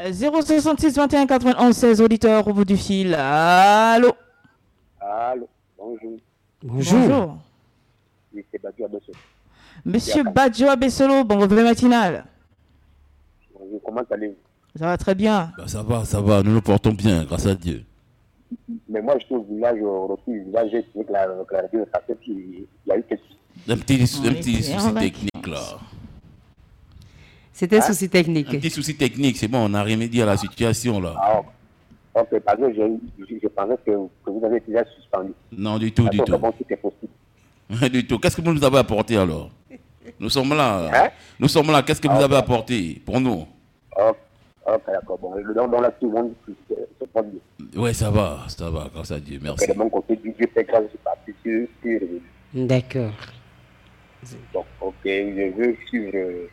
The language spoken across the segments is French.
066 21 91 16 auditeurs au bout du fil. Allô. Allô, bonjour. Bonjour. Oui, c'est Badjo Abessolo. Monsieur Badjo Abessolo, bon réveil matinal. Bonjour, comment allez-vous? Ça va très bien. Bah, ça va, nous nous portons bien, grâce à Dieu. Mais moi, je suis au village, au retour du village, j'ai trouvé que la radio, ça fait qu'il y a eu quelque chose. Un petit souci technique là. C'est un souci technique. Un petit souci technique, c'est bon, on a remédié à la situation là. Ah, ok, parce que je pensais que vous avez déjà suspendu. Non, du tout, du tout. Bon, tout est possible. Du tout. Qu'est-ce que vous nous avez apporté alors? Nous sommes là. Nous sommes là. Qu'est-ce que vous avez apporté pour nous? Ok, d'accord. Bon, dans la tout le monde se porte bien. Oui, ça va, grâce à Dieu, merci. De mon côté, du Dieu fait grâce, je suis parti sur. D'accord. Donc, ok, je veux suivre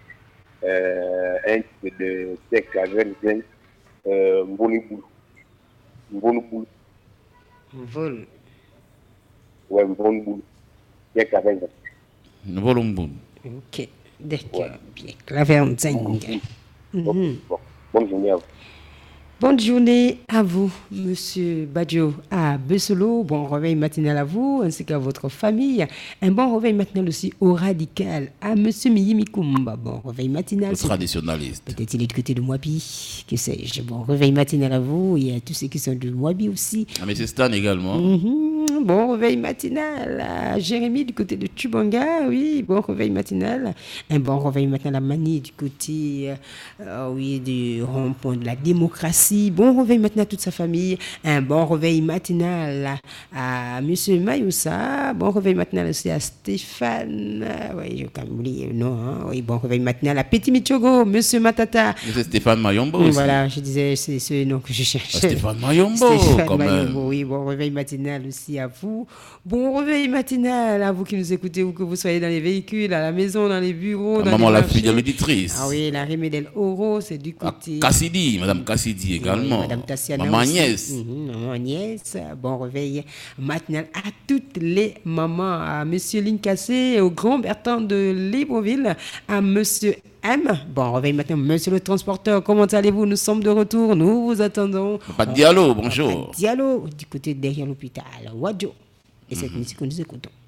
un type de texte avec Mboniboulou. Mboniboulou. Vol. Ouais, Mboniboulou. Texte avec Mboniboulou. Ok, d'accord. Bien. Claverne Zeng. Bon, bonne journée à vous. Bonne journée à vous, Monsieur Badjo Abessolo. Bon réveil matinal à vous ainsi qu'à votre famille. Un bon réveil matinal aussi au radical à Monsieur Miyimi Koumba. Bon réveil matinal. Le traditionnaliste. Peut-être il est du côté de Mwabi. Que sais-je. Bon réveil matinal à vous et à tous ceux qui sont de Mwabi aussi. Ah, mais c'est Stan également. Bon réveil matinal à Jérémy du côté de Tubanga. Oui, bon réveil matinal. Un bon réveil matinal à Mani du côté du rond-point de la démocratie. Bon réveil matinal à toute sa famille. Un bon réveil matinal à Monsieur Mayoussa. Bon réveil matinal aussi à Stéphane. Oui, j'ai quand même oublié le nom. Hein. Oui, bon réveil matinal à Petit Michogo. Monsieur Matata. C'est Stéphane Mayombo aussi. Voilà, je disais, c'est ce nom que je cherchais. Stéphane Mayombo, quand même. Oui, bon réveil matinal aussi à vous. Bon réveil matinal à vous qui nous écoutez ou que vous soyez dans les véhicules, à la maison, dans les bureaux. Dans maman les la marchés. fille de l'auditrice. Ah oui, la Rémédel Oro, c'est du côté. Cassidy, Madame Cassidy également. Madame Tassiana Maman aussi. Agnès. Maman Agnès. Bon réveil matinal à toutes les mamans, à Monsieur Lincassé, au grand Bertrand de Libreville, à Monsieur M. Bon réveil matin, Monsieur le transporteur, comment allez-vous? Nous sommes de retour, nous vous attendons. Pas de dialogue, bonjour. Pas de dialogue du côté derrière l'hôpital. Wadjo. Et cette musique que nous écoutons.